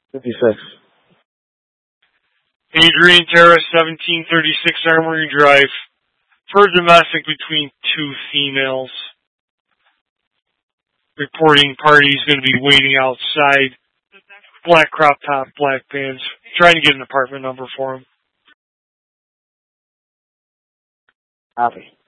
56. Adrian Terrace, 1736 Armory Drive. For domestic between two females. Reporting party's going to be waiting outside. Black crop top, black pants. Trying to get an apartment number for him. Copy.